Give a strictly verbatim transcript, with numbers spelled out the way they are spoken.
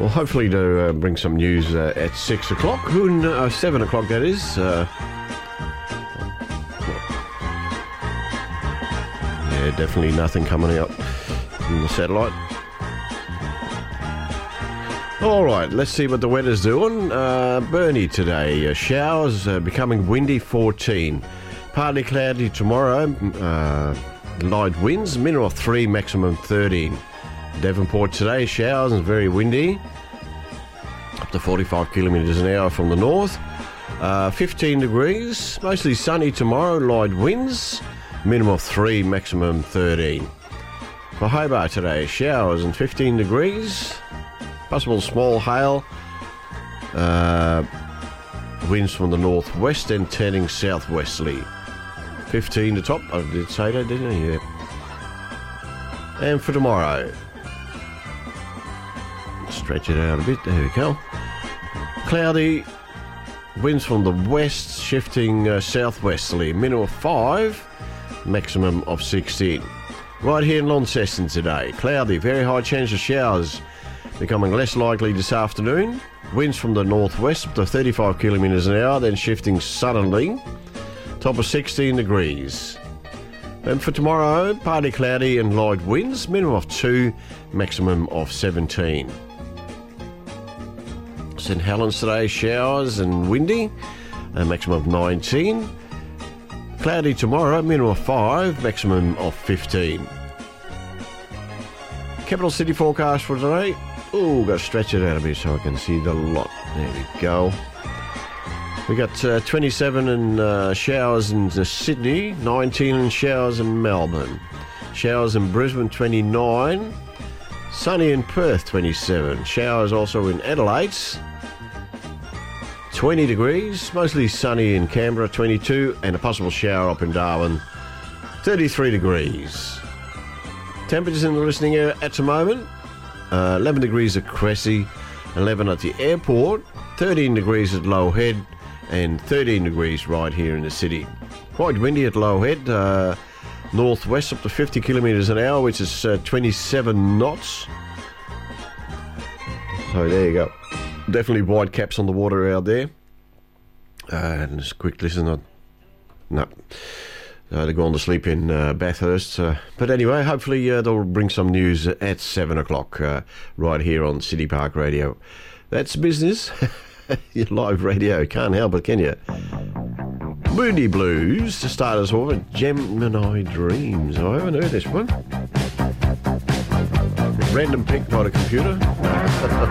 Well, hopefully to uh, bring some news uh, at six o'clock, uh, seven o'clock that is. Uh, yeah, definitely nothing coming out from the satellite. All right, let's see what the weather's doing. Uh, Bernie today, uh, showers uh, becoming windy, fourteen. Partly cloudy tomorrow, uh, light winds, minimum of three, maximum thirteen. Devonport today, showers and very windy, up to forty-five kilometres an hour from the north. Uh, fifteen degrees, mostly sunny tomorrow, light winds, minimum of three, maximum thirteen. For Hobart today, showers and fifteen degrees, possible small hail, uh, winds from the northwest and turning southwesterly. fifteen to top, I did say that, didn't I? Yeah. And for tomorrow, stretch it out a bit, there we go. Cloudy, winds from the west, shifting uh, southwesterly, minimum of five, maximum of sixteen. Right here in Launceston today, cloudy, very high chance of showers, becoming less likely this afternoon. Winds from the northwest up to thirty-five kilometres an hour, then shifting suddenly. Top of sixteen degrees. And for tomorrow, partly cloudy and light winds, minimum of two, maximum of seventeen. St Helens today, showers and windy, a maximum of nineteen. Cloudy tomorrow, minimum of five, maximum of fifteen. Capital City forecast for today. Oh, got to stretch it out a bit so I can see the lot. There we go. We got uh, twenty-seven in uh, showers in uh, Sydney, nineteen in showers in Melbourne. Showers in Brisbane, twenty-nine. Sunny in Perth, twenty-seven. Showers also in Adelaide, twenty degrees. Mostly sunny in Canberra, twenty-two. And a possible shower up in Darwin, thirty-three degrees. Temperatures in the listening area at the moment, uh, eleven degrees at Cressy, eleven at the airport, thirteen degrees at Low Head, and thirteen degrees right here in the city. Quite windy at Low Head, uh, northwest up to fifty kilometres an hour, which is uh, twenty-seven knots. So there you go. Definitely white caps on the water out there. Uh, and just a quick listen on. No. Uh, they're going to sleep in uh, Bathurst. Uh, but anyway, hopefully uh, they'll bring some news at seven o'clock uh, right here on City Park Radio. That's business. Your live radio. Can't help it, can you? Moody Blues to start us off at Gemini Dreams. I haven't heard this one. Random pick by the computer.